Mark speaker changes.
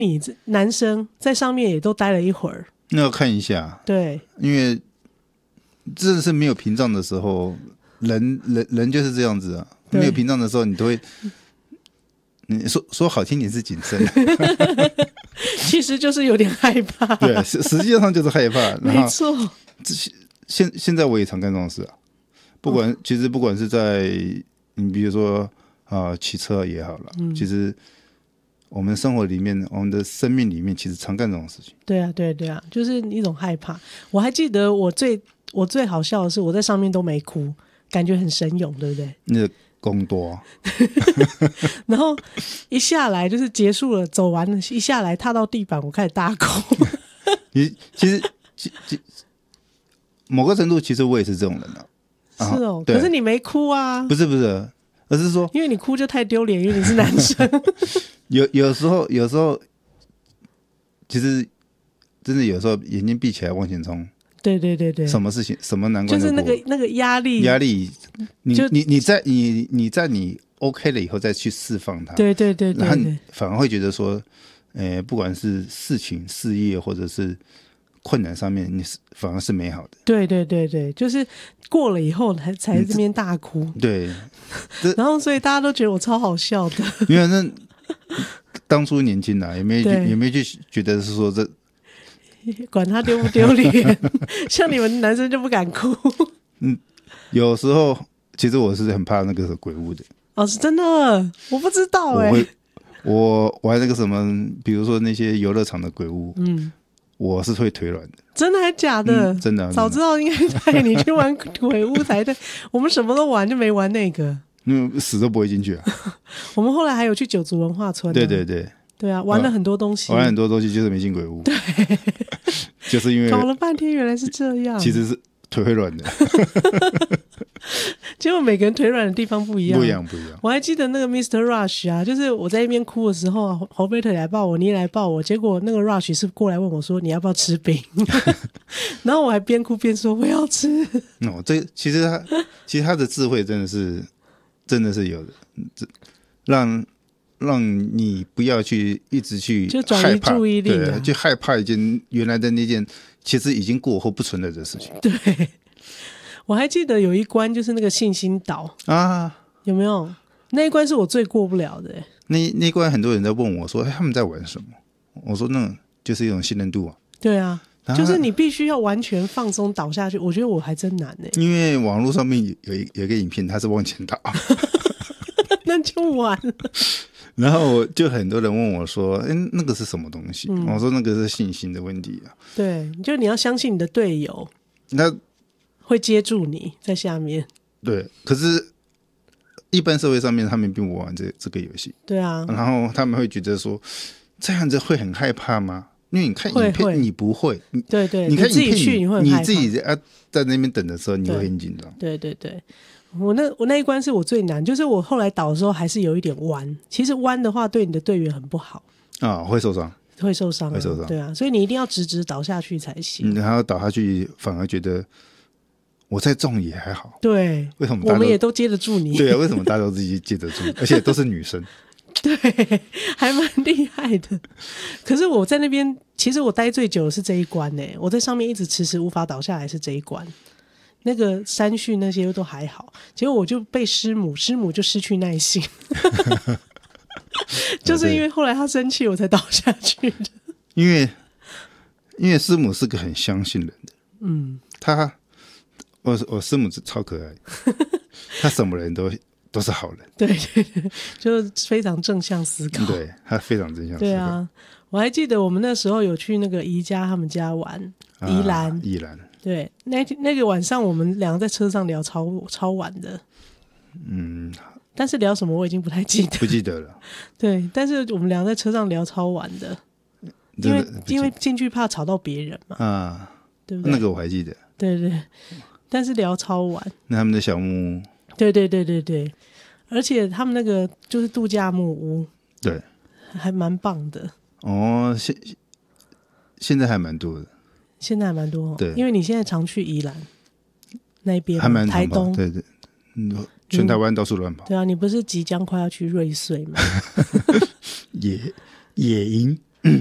Speaker 1: 你男生在上面也都待了一会儿，
Speaker 2: 那要看一下，
Speaker 1: 对，
Speaker 2: 因为真的是没有屏障的时候，人就是这样子啊，没有屏障的时候，你都会。你说好听点是谨慎，
Speaker 1: 其实就是有点害怕。
Speaker 2: 对，实际上就是害怕。
Speaker 1: 没错，
Speaker 2: 现在我也常干这种事啊，其实不管是在你比如说骑车也好了，其实我们生活里面，我们的生命里面，其实常干这种事情。
Speaker 1: 对啊，对啊，就是一种害怕。我还记得我最好笑的是，我在上面都没哭，感觉很神勇，对不对？
Speaker 2: 那个功多，
Speaker 1: 然后一下来就是结束了，走完了，一下来踏到地板，我开始大哭。
Speaker 2: 其实某个程度，其实我也是这种人啊。
Speaker 1: 是哦，可是你没哭啊？
Speaker 2: 不是，而是说，
Speaker 1: 因为你哭就太丢脸，因为你是男生。
Speaker 2: 有时候，其实真的有时候眼睛闭起来往前冲。对，什么事情，什么难关
Speaker 1: 就是那个压力，你
Speaker 2: 在你 OK 了以后再去释放它。
Speaker 1: 对，
Speaker 2: 然后你反而会觉得说，不管是事情、事业或者是困难上面，你反而是美好的。
Speaker 1: 对，就是过了以后才这边大哭。
Speaker 2: 对，
Speaker 1: 然后所以大家都觉得我超好笑的。
Speaker 2: 因为那当初年轻啊，有没有去觉得是说这。
Speaker 1: 管他丢不丢脸，像你们男生就不敢哭。
Speaker 2: 有时候其实我是很怕那个鬼屋的。
Speaker 1: 哦，是真的，我不知道
Speaker 2: 我还那个什么，比如说那些游乐场的鬼屋，我是会腿软的。
Speaker 1: 真的还假的？
Speaker 2: 真的，
Speaker 1: 早知道应该带你去玩鬼屋才对。我们什么都玩，就没玩那个，
Speaker 2: 死都不会进去啊。
Speaker 1: 我们后来还有去九族文化村。对啊，玩了很多东西，
Speaker 2: 就是没进鬼屋。对，就是因为
Speaker 1: 搞了半天原来是这样，
Speaker 2: 其实是腿会软的。
Speaker 1: 结果每个人腿软的地方不一样。
Speaker 2: 不一样。
Speaker 1: 我还记得那个 Mr. Rush 啊，就是我在一边哭的时候，侯贝特来抱我，你也来抱我，结果那个 Rush 是过来问我说你要不要吃饼。然后我还边哭边说我要吃。
Speaker 2: 其实他的智慧真的是有的，让你不要去一直去
Speaker 1: 就转移注意力，
Speaker 2: 对，就害怕一件原来的那件其实已经过后不存在的事情。
Speaker 1: 对，我还记得有一关就是那个信心岛啊，有没有？那一关是我最过不了的。
Speaker 2: 那一关很多人在问我说，他们在玩什么？我说那就是一种信任度啊。
Speaker 1: 对啊，就是你必须要完全放松倒下去。我觉得我还真难
Speaker 2: 因为网络上面有一个影片，它是往前倒。
Speaker 1: 那就完了。
Speaker 2: 然后就很多人问我说：“那个是什么东西？”我说：“那个是信心的问题啊。”
Speaker 1: 对，就你要相信你的队友，
Speaker 2: 那
Speaker 1: 会接住你在下面。
Speaker 2: 对，可是一般社会上面他们并不玩这个游戏。
Speaker 1: 对啊，
Speaker 2: 然后他们会觉得说，这样子会很害怕吗？因为你看影片你不会，
Speaker 1: 对，
Speaker 2: 你看影片
Speaker 1: 你自己去你会很害怕，
Speaker 2: 你自己在那边等的时候，你会很紧张。
Speaker 1: 对。我那一关是我最难，就是我后来倒的时候还是有一点弯。其实弯的话对你的队员很不好
Speaker 2: 啊，会受伤。
Speaker 1: 对啊，所以你一定要直倒下去才行。
Speaker 2: 然后倒下去反而觉得我再重也还好。
Speaker 1: 对，
Speaker 2: 为什么
Speaker 1: 我们也都接得住你？
Speaker 2: 对啊，为什么大家都自己接得住？而且都是女生。
Speaker 1: 对，还蛮厉害的。可是我在那边，其实我待最久的是这一关我在上面一直迟迟无法倒下来是这一关。那个山训那些都还好，结果我就被师母就失去耐心。就是因为后来他生气我才倒下去的。
Speaker 2: 因为师母是个很相信人的。我师母超可爱。他什么人都是好人。
Speaker 1: 对，就是非常正向思考。
Speaker 2: 对，他非常正向思考。
Speaker 1: 对啊，我还记得我们那时候有去那个宜家他们家玩，宜兰。对，那个晚上我们两个在车上聊超晚的。但是聊什么我已经不太不
Speaker 2: 记得了。
Speaker 1: 对，但是我们两个在车上聊超晚的，因为进去怕吵到别人嘛。对不对？
Speaker 2: 那个我还记得。
Speaker 1: 对，但是聊超晚。
Speaker 2: 那他们的小木屋。
Speaker 1: 对，而且他们那个就是度假木屋。
Speaker 2: 对，
Speaker 1: 还蛮棒的。
Speaker 2: 现在还蛮多的。
Speaker 1: 现在还蛮多。
Speaker 2: 对，
Speaker 1: 因为你现在常去宜兰那边，
Speaker 2: 还蛮
Speaker 1: 台东。
Speaker 2: 对，全台湾到处乱跑。
Speaker 1: 对啊，你不是即将快要去瑞穗吗？
Speaker 2: 野营。